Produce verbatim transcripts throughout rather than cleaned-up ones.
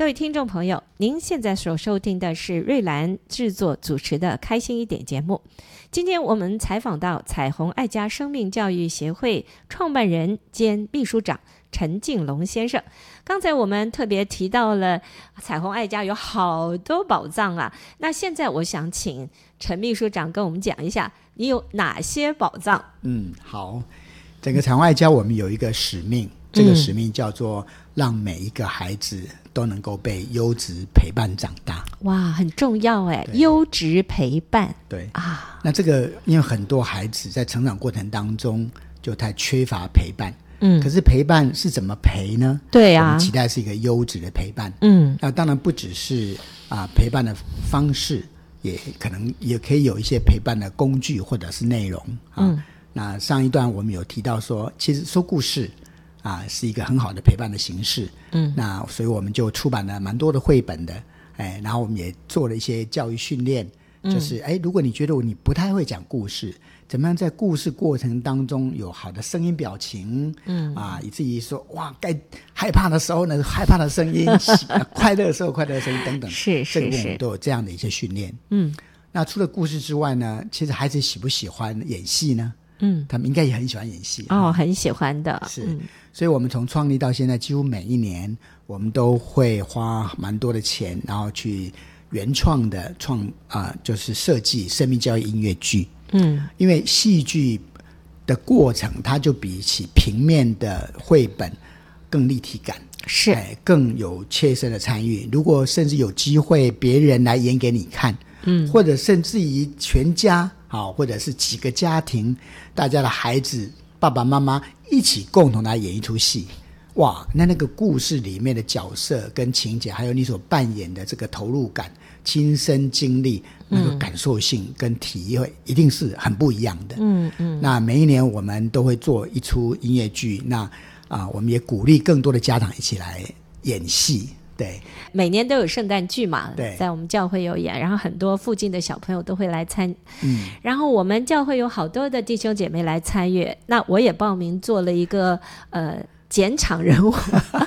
各位听众朋友，您现在所收听的是瑞兰制作主持的开心一点节目。今天我们采访到彩虹爱家生命教育协会创办人兼秘书长陈敬龙先生。刚才我们特别提到了彩虹爱家有好多宝藏啊，那现在我想请陈秘书长跟我们讲一下你有哪些宝藏。 嗯，好，整个彩虹爱家我们有一个使命，这个使命叫做让每一个孩子都能够被优质陪伴长大。 哇，很重要哎，优质陪伴。 对啊，那这个因为很多孩子在成长过程当中就太缺乏陪伴，嗯，可是陪伴是怎么陪呢？ 对啊， 我们期待是一个优质的陪伴。 嗯， 那当然不只是啊陪伴的方式，也可能也可以有一些陪伴的工具或者是内容啊。嗯，那上一段我们有提到说，其实说故事啊是一个很好的陪伴的形式。嗯，那所以我们就出版了蛮多的绘本的，哎，然后我们也做了一些教育训练，就是哎，如果你觉得你不太会讲故事，怎么样在故事过程当中有好的声音表情，嗯啊，以至于说哇，该害怕的时候呢，害怕的声音，快乐的时候快乐的声音等等， 是是是， 这个我们都有这样的一些训练。嗯，那除了故事之外呢，其实孩子喜不喜欢演戏呢？嗯，他们应该也很喜欢演戏哦，很喜欢的。 是、嗯，所以我们从创立到现在，几乎每一年我们都会花蛮多的钱，然后去原创的创啊、呃，就是设计生命教育音乐剧。嗯，因为戏剧的过程，它就比起平面的绘本更立体感， 是、 哎、更有切身的参与。如果甚至有机会别人来演给你看，嗯，或者甚至于全家啊，或者是几个家庭，大家的孩子爸爸妈妈一起共同来演一出戏，哇，那那个故事里面的角色跟情节，还有你所扮演的这个投入感、亲身经历，那个感受性跟体会一定是很不一样的。嗯嗯。那每一年我们都会做一出音乐剧，那啊，我们也鼓励更多的家长一起来演戏。对， 每年都有圣诞剧嘛， 对， 在我们教会有演，然后很多附近的小朋友都会来参，嗯，然后我们教会有好多的弟兄姐妹来参与，那我也报名做了一个呃减场人物，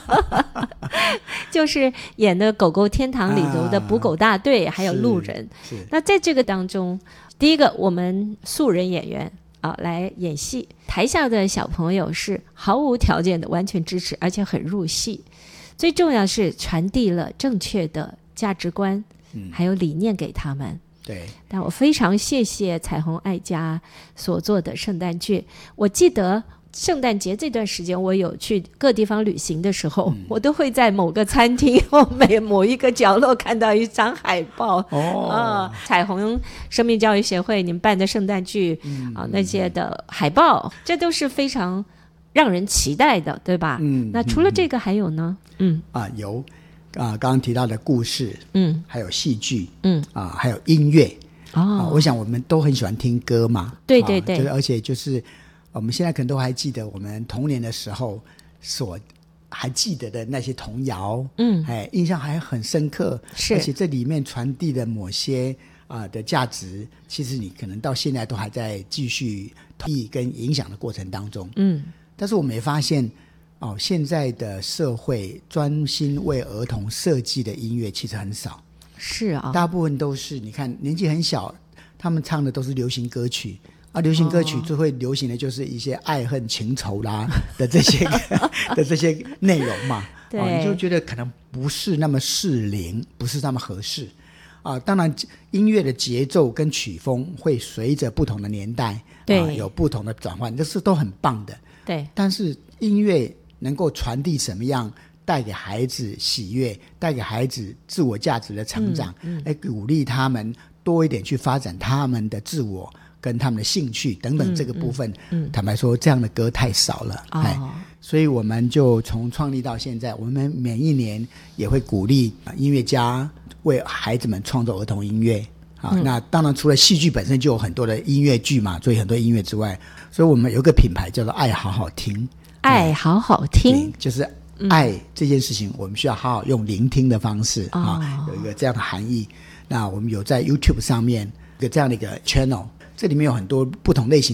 就是演的《狗狗天堂》里头的捕狗大队，啊、还有路人。那在这个当中，第一个我们素人演员啊来演戏，台下的小朋友是毫无条件的完全支持，而且很入戏。最重要是传递了正确的价值观、嗯、还有理念给他们。 对， 但我非常谢谢彩虹爱家所做的圣诞剧。我记得圣诞节这段时间我有去各地方旅行的时候、嗯、我都会在某个餐厅或每某一个角落看到一张海报、哦啊、彩虹生命教育协会你们办的圣诞剧、嗯啊、那些的海报，这都是非常让人期待的，对吧？嗯，那除了这个还有呢？嗯啊，有啊，刚刚提到的故事，嗯，还有戏剧，嗯啊，还有音乐哦、 啊。我想我们都很喜欢听歌嘛， 对对对， 啊就是、而且就是我们现在可能都还记得我们童年的时候所还记得的那些童谣，嗯，哎，印象还很深刻， 是， 而且这里面传递的某些啊的价值，其实你可能到现在都还在继续同意跟影响的过程当中，嗯。但是我们也发现哦，现在的社会专心为儿童设计的音乐其实很少， 是啊， 大部分都是你看年纪很小，他们唱的都是流行歌曲啊，流行歌曲最会流行的就是一些爱恨情仇啦的这些的这些内容嘛， 对、 哦，你就觉得可能不是那么适龄，不是那么合适啊。当然，音乐的节奏跟曲风会随着不同的年代， 对、 啊，有不同的转换，这是都很棒的。 对， 但是音乐能够传递什么样，带给孩子喜悦，带给孩子自我价值的成长，嗯嗯、来鼓励他们多一点去发展他们的自我跟他们的兴趣等等这个部分，嗯嗯、坦白说这样的歌太少了、哦、所以我们就从创立到现在，我们每一年也会鼓励音乐家为孩子们创作儿童音乐啊、嗯，那当然除了戏剧本身就有很多的音乐剧嘛，所以很多音乐之外，所以我们有一个品牌叫做爱好好听， 爱好好听， 就是爱这件事情我们需要好好用聆听的方式、嗯啊、有一个这样的含义。那我们有在 YouTube 上面有这样的一个 channel， 这里面有很多不同类型